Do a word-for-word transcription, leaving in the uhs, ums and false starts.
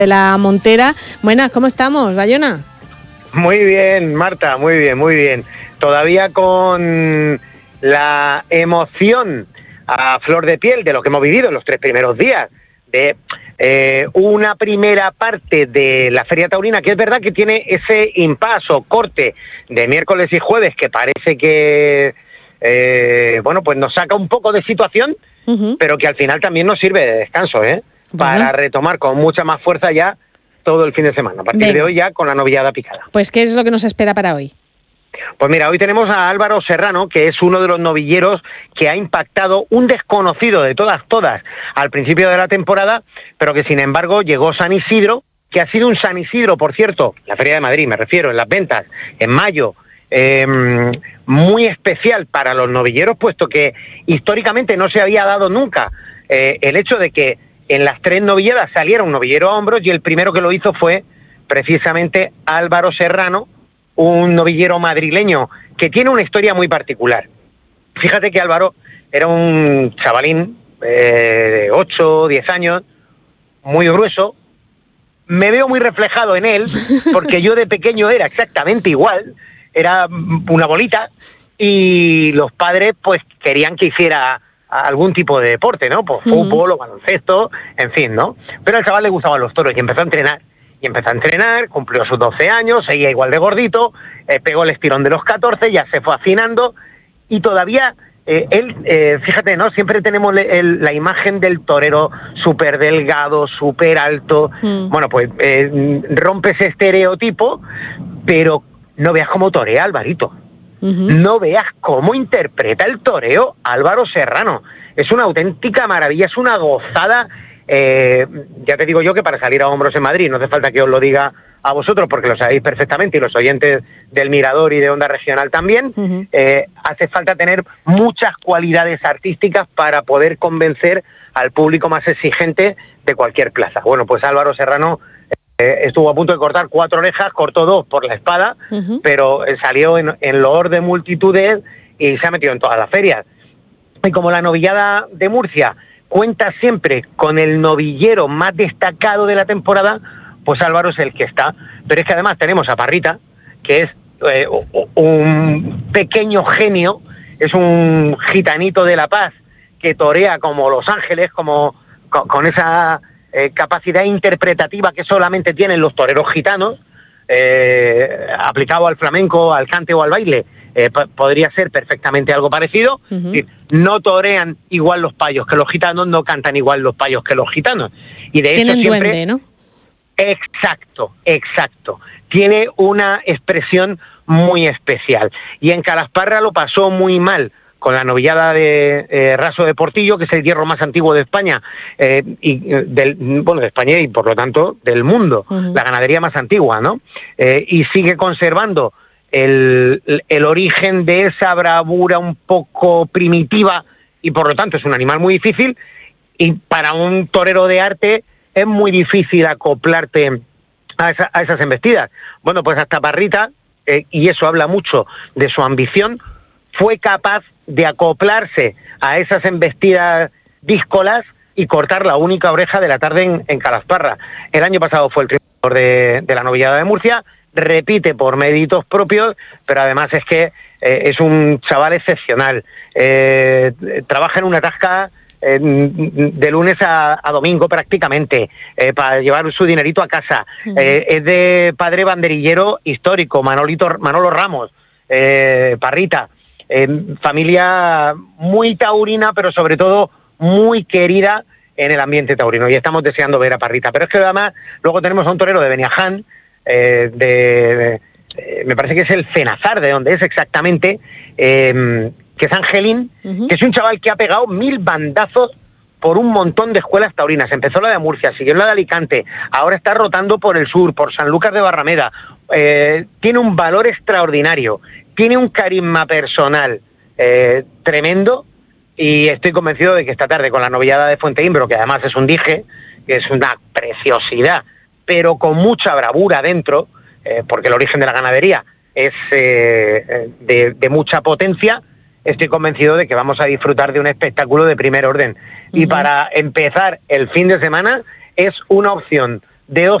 de la Montera. Buenas, ¿cómo estamos, Bayona? Muy bien, Marta, muy bien, muy bien. Todavía con la emoción a flor de piel de lo que hemos vivido en los tres primeros días, de eh, una primera parte de la Feria Taurina, que es verdad que tiene ese impasse o corte de miércoles y jueves, que parece que, eh, bueno, pues nos saca un poco de situación, uh-huh. pero que al final también nos sirve de descanso, ¿eh? Bueno. Para retomar con mucha más fuerza ya todo el fin de semana. A partir Venga. de hoy ya con la novillada picada. Pues, ¿qué es lo que nos espera para hoy? Pues mira, hoy tenemos a Álvaro Serrano, que es uno de los novilleros que ha impactado, un desconocido de todas, todas, al principio de la temporada, pero que sin embargo llegó San Isidro, que ha sido un San Isidro, por cierto, la Feria de Madrid, me refiero, en las ventas, en mayo, eh, muy especial para los novilleros, puesto que históricamente no se había dado nunca eh, el hecho de que en las tres novilleras saliera un novillero a hombros, y el primero que lo hizo fue precisamente Álvaro Serrano, un novillero madrileño que tiene una historia muy particular. Fíjate que Álvaro era un chavalín eh, de ocho, diez años, muy grueso. Me veo muy reflejado en él, porque yo de pequeño era exactamente igual, era una bolita, y los padres pues querían que hiciera algún tipo de deporte, ¿no? Pues fútbol o baloncesto, en fin, ¿no? Pero al chaval le gustaban los toros y empezó a entrenar. Y empezó a entrenar, cumplió sus doce años, seguía igual de gordito, eh, pegó el estirón de los catorce, ya se fue afinando, y todavía eh, él, eh, fíjate, ¿no? Siempre tenemos le, el, la imagen del torero súper delgado, súper alto. Mm. Bueno, pues eh, rompe ese estereotipo, pero no veas cómo torea Alvarito. Uh-huh. No veas cómo interpreta el toreo Álvaro Serrano. Es una auténtica maravilla, es una gozada. Eh, ya te digo yo que para salir a hombros en Madrid no hace falta que os lo diga a vosotros, porque lo sabéis perfectamente, y los oyentes del Mirador y de Onda Regional también. Uh-huh. eh, hace falta tener muchas cualidades artísticas para poder convencer al público más exigente de cualquier plaza. Bueno, pues Álvaro Serrano eh, estuvo a punto de cortar cuatro orejas, cortó dos por la espada, uh-huh. pero eh, salió en, en loor de multitudes y se ha metido en todas las ferias. Y como la novillada de Murcia cuenta siempre con el novillero más destacado de la temporada, pues Álvaro es el que está. Pero es que además tenemos a Parrita, que es eh, un pequeño genio, es un gitanito de La Paz, que torea como Los Ángeles, como con, con esa eh, capacidad interpretativa que solamente tienen los toreros gitanos, eh, aplicado al flamenco, al cante o al baile. Eh, p- podría ser perfectamente algo parecido. Uh-huh. No torean igual los payos que los gitanos, no cantan igual los payos que los gitanos. Y de hecho siempre... duende, ¿no? Exacto, exacto. Tiene una expresión muy especial. Y en Calasparra lo pasó muy mal con la novillada de eh, Raso de Portillo, que es el hierro más antiguo de España, eh, y del bueno de España y por lo tanto del mundo, uh-huh. la ganadería más antigua, ¿no? Eh, y sigue conservando el, el origen de esa bravura un poco primitiva, y por lo tanto es un animal muy difícil, y para un torero de arte es muy difícil acoplarte a, esa, a esas embestidas. Bueno, pues hasta Parrita, eh, y eso habla mucho de su ambición, fue capaz de acoplarse a esas embestidas díscolas y cortar la única oreja de la tarde en, en Calasparra. El año pasado fue el triunfador de, de la novillada de Murcia, repite por méritos propios, pero además es que eh, es un chaval excepcional. Eh, trabaja en una tasca eh, de lunes a, a domingo prácticamente, eh, para llevar su dinerito a casa. Uh-huh. Eh, es de padre banderillero histórico, Manolito, Manolo Ramos, eh, Parrita. Eh, familia muy taurina, pero sobre todo muy querida en el ambiente taurino, y estamos deseando ver a Parrita. Pero es que además luego tenemos a un torero de Beniaján, eh, de, de eh, me parece que es el Cenazar, de donde es exactamente, eh, que es Angelín, uh-huh. que es un chaval que ha pegado mil bandazos por un montón de escuelas taurinas. Empezó la de Murcia, siguió la de Alicante, ahora está rotando por el sur, por Sanlúcar de Barrameda. Eh, tiene un valor extraordinario, tiene un carisma personal eh, tremendo, y estoy convencido de que esta tarde con la novillada de Fuenteimbro, que además es un dije, que es una preciosidad, pero con mucha bravura dentro, eh, porque el origen de la ganadería es eh, de, de mucha potencia, estoy convencido de que vamos a disfrutar de un espectáculo de primer orden. Uh-huh. Y para empezar el fin de semana es una opción de